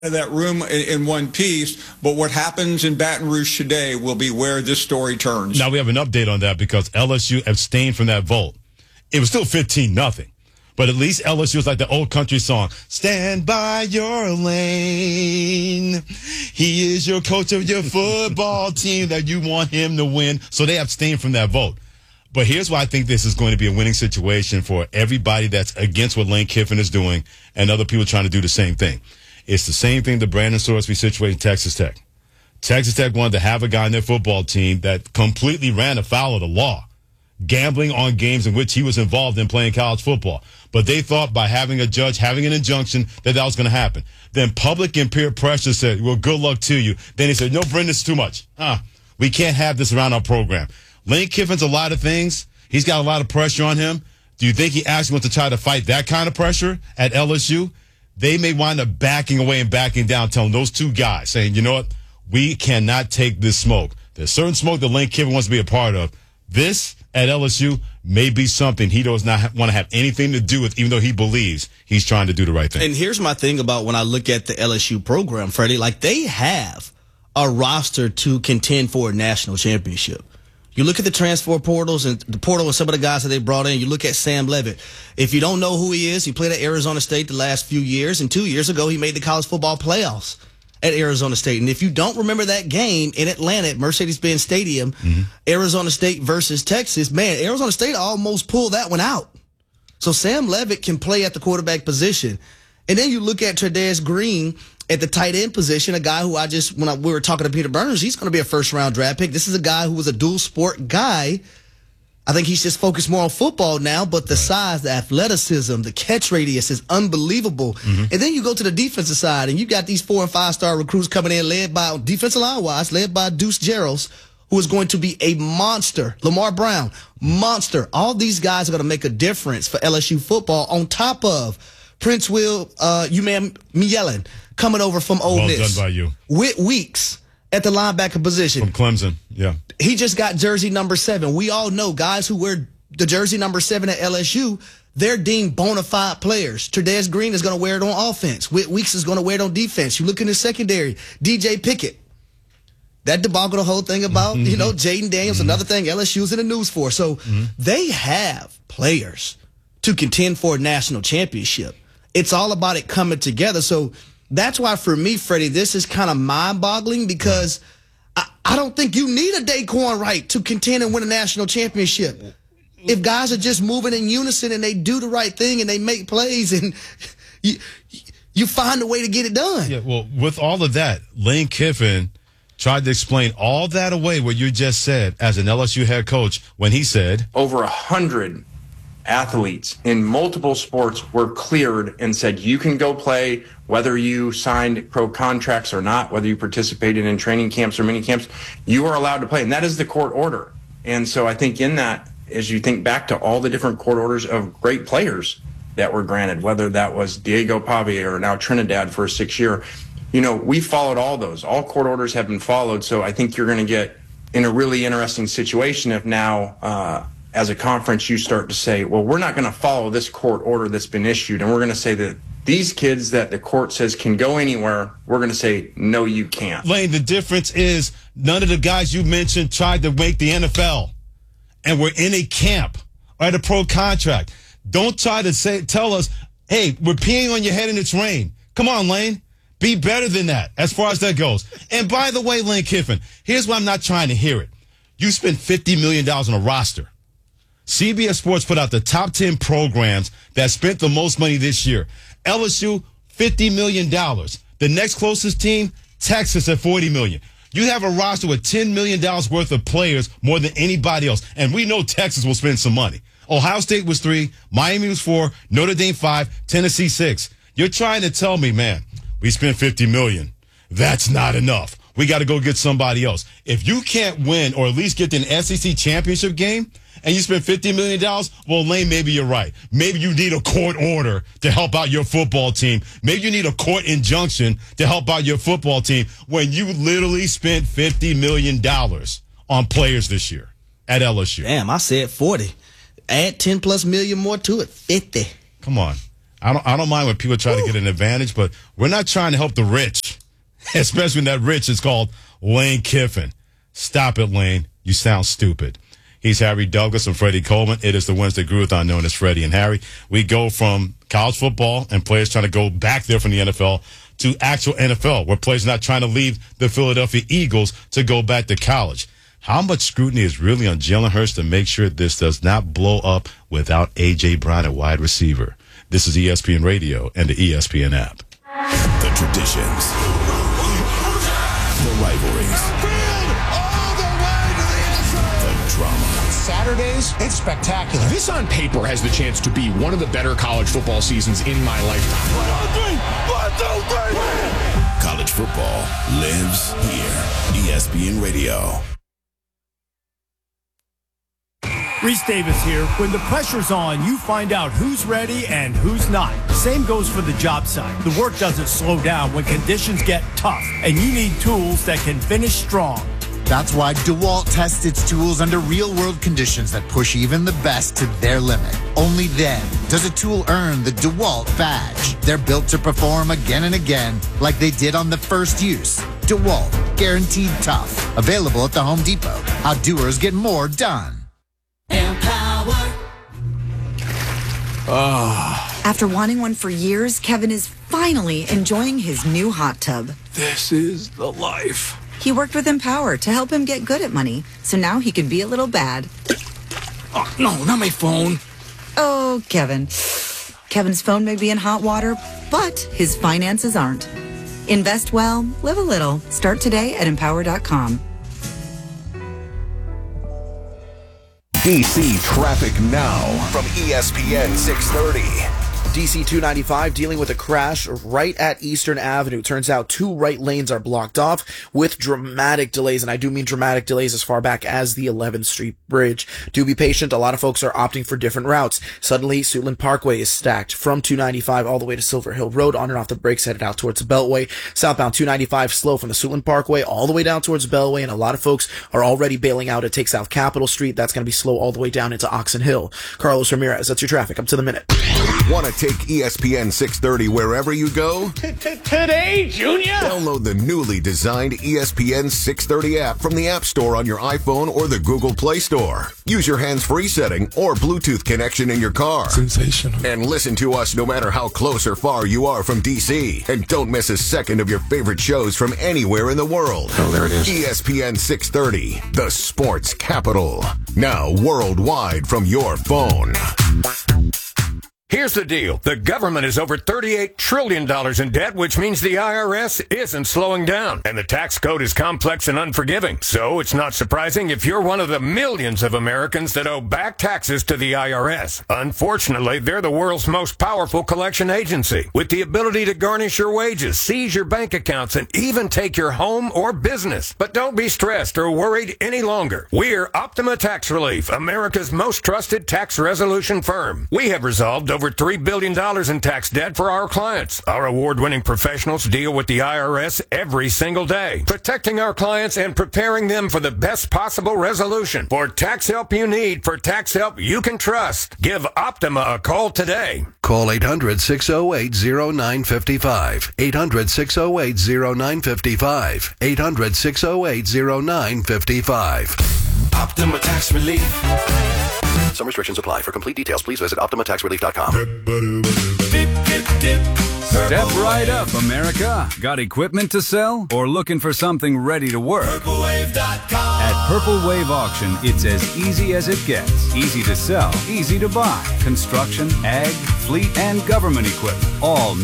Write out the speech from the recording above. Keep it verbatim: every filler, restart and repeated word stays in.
that room in one piece, but what happens in Baton Rouge today will be where this story turns. Now we have an update on that because L S U abstained from that vote. It was still fifteen nothing, but at least L S U was like the old country song, "Stand by your lane. He is your coach of your football team that you want him to win." So they abstained from that vote. But here's why I think this is going to be a winning situation for everybody that's against what Lane Kiffin is doing and other people trying to do the same thing. It's the same thing the Brandon Sorsby situation in Texas Tech. Texas Tech wanted to have a guy on their football team that completely ran afoul of the law, gambling on games in which he was involved in playing college football. But they thought by having a judge, having an injunction, that that was going to happen. Then public and peer pressure said, well, good luck to you. Then he said, no, Brendan, it's too much. Huh, we can't have this around our program. Lane Kiffin's a lot of things. He's got a lot of pressure on him. Do you think he actually wants to try to fight that kind of pressure at L S U? They may wind up backing away and backing down, telling those two guys, saying, you know what, we cannot take this smoke. There's certain smoke that Lane Kiffin wants to be a part of. This, at L S U, may be something he does not ha- want to have anything to do with, even though he believes he's trying to do the right thing. And here's my thing about when I look at the L S U program, Freddie, like they have a roster to contend for a national championship. You look at the transfer portals and the portal and some of the guys that they brought in. You look at Sam Leavitt. If you don't know who he is, he played at Arizona State the last few years, and two years ago he made the college football playoffs at Arizona State. And if you don't remember that game in Atlanta at Mercedes-Benz Stadium, mm-hmm. Arizona State versus Texas, man, Arizona State almost pulled that one out. So Sam Leavitt can play at the quarterback position. And then you look at Trades Green at the tight end position, a guy who I just, when I, we were talking to Peter Burns, he's going to be a first-round draft pick. This is a guy who was a dual-sport guy. I think he's just focused more on football now, but the right. size, the athleticism, the catch radius is unbelievable. Mm-hmm. And then you go to the defensive side, and you got these four- and five-star recruits coming in, led by, defensive line-wise, led by Deuce Gerald, who is going to be a monster. Lamar Brown, monster. All these guys are going to make a difference for L S U football on top of Prince Will, uh, Uman Mielen, coming over from Ole well Miss. Well done by you. Whit Weeks at the linebacker position. From Clemson, yeah. He just got jersey number seven. We all know guys who wear the jersey number seven at L S U, they're deemed bona fide players. Trades Green is going to wear it on offense. Whit Weeks is going to wear it on defense. You look in the secondary, D J Pickett. That debacle, the whole thing about, mm-hmm. you know, Jaden Daniels, mm-hmm. another thing L S U's in the news for. So mm-hmm. they have players to contend for a national championship. It's all about it coming together. So that's why, for me, Freddie, this is kind of mind-boggling because I, I don't think you need a Daquan Wright to contend and win a national championship. If guys are just moving in unison and they do the right thing and they make plays and you, you find a way to get it done. Yeah, well, with all of that, Lane Kiffin tried to explain all that away, what you just said, as an L S U head coach when he said, over a hundred athletes in multiple sports were cleared and said you can go play whether you signed pro contracts or not, whether you participated in training camps or mini camps, you are allowed to play. And that is the court order. And so I think in that, as you think back to all the different court orders of great players that were granted, whether that was Diego Pavia or now Trinidad for a six year, you know, we followed all those. All court orders have been followed. So I think you're going to get in a really interesting situation if now, uh, as a conference, you start to say, well, we're not going to follow this court order that's been issued. And we're going to say that these kids that the court says can go anywhere, we're going to say, no, you can't. Lane, the difference is none of the guys you mentioned tried to make the N F L and were in a camp or had a pro contract. Don't try to say, tell us, hey, we're peeing on your head and it's rain. Come on, Lane. Be better than that as far as that goes. And by the way, Lane Kiffin, here's why I'm not trying to hear it. You spent fifty million dollars on a roster. C B S Sports put out the top ten programs that spent the most money this year. L S U, fifty million dollars. The next closest team, Texas at forty million dollars. You have a roster with ten million dollars worth of players more than anybody else. And we know Texas will spend some money. Ohio State was three, Miami was four, Notre Dame five, Tennessee six. You're trying to tell me, man, we spent fifty million dollars. That's not enough. We got to go get somebody else. If you can't win or at least get to an S E C championship game and you spend fifty million dollars, well, Lane, maybe you're right. Maybe you need a court order to help out your football team. Maybe you need a court injunction to help out your football team when you literally spent fifty million dollars on players this year at L S U. Damn, I said forty. Add ten plus million more to it, fifty. Come on. I don't I don't mind when people try to get an advantage, but we're not trying to help the rich, especially when that rich is called Lane Kiffin. Stop it, Lane. You sound stupid. He's Harry Douglas and Freddie Coleman. It is the Wednesday Groovathon known as Freddie and Harry. We go from college football and players trying to go back there from the N F L to actual N F L, where players are not trying to leave the Philadelphia Eagles to go back to college. How much scrutiny is really on Jalen Hurts to make sure this does not blow up without A J. Brown at wide receiver? This is E S P N Radio and the E S P N app. The traditions, the rivalries, all the way to the inside. the drama. Saturdays, it's spectacular. This on paper has the chance to be one of the better college football seasons in my lifetime. One, two, three. One, two, three. College football lives here. E S P N Radio. Reese Davis here. When the pressure's on, you find out who's ready and who's not. Same goes for the job site. The work doesn't slow down when conditions get tough, and you need tools that can finish strong. That's why DeWalt tests its tools under real-world conditions that push even the best to their limit. Only then does a tool earn the DeWalt badge. They're built to perform again and again like they did on the first use. DeWalt, guaranteed tough. Available at the Home Depot. How doers get more done. Empower. Oh. After wanting one for years, Kevin is finally enjoying his new hot tub. This is the life. He worked with Empower to help him get good at money, so now he can be a little bad. Oh, no, not my phone. Oh, Kevin. Kevin's phone may be in hot water, but his finances aren't. Invest well, live a little. Start today at empower dot com. D C Traffic Now from E S P N six thirty. D C two ninety-five dealing with a crash right at Eastern Avenue. Turns out two right lanes are blocked off with dramatic delays, and I do mean dramatic delays as far back as the eleventh Street Bridge. Do be patient. A lot of folks are opting for different routes. Suddenly, Suitland Parkway is stacked from two ninety-five all the way to Silver Hill Road, on and off the brakes, headed out towards the Beltway. Southbound two ninety-five slow from the Suitland Parkway all the way down towards the Beltway, and a lot of folks are already bailing out at Take South Capitol Street. That's going to be slow all the way down into Oxon Hill. Carlos Ramirez, that's your traffic. Up to the minute. Want to take E S P N six thirty wherever you go? Today, Junior? Download the newly designed E S P N six thirty app from the App Store on your iPhone or the Google Play Store. Use your hands-free setting or Bluetooth connection in your car. Sensational. And listen to us no matter how close or far you are from D C. And don't miss a second of your favorite shows from anywhere in the world. Oh, there it is. E S P N six thirty, the sports capital. Now worldwide from your phone. Here's the deal. The government is over thirty-eight trillion dollars in debt, which means the I R S isn't slowing down. And the tax code is complex and unforgiving. So it's not surprising if you're one of the millions of Americans that owe back taxes to the I R S. Unfortunately, they're the world's most powerful collection agency, with the ability to garnish your wages, seize your bank accounts, and even take your home or business. But don't be stressed or worried any longer. We're Optima Tax Relief, America's most trusted tax resolution firm. We have resolved over Over three billion dollars in tax debt for our clients. Our award-winning professionals deal with the I R S every single day, protecting our clients and preparing them for the best possible resolution. For tax help you need, for tax help you can trust, give Optima a call today. Call eight hundred, six oh eight, oh nine five five. eight hundred, six oh eight, oh nine five five. eight hundred, six oh eight, oh nine five five. Optima Tax Relief. Some restrictions apply. For complete details, please visit optima tax relief dot com. Step right up, America. Got equipment to sell or looking for something ready to work? Purple Wave dot com. At Purple Wave Auction, it's as easy as it gets. Easy to sell, easy to buy. Construction, ag, fleet, and government equipment. All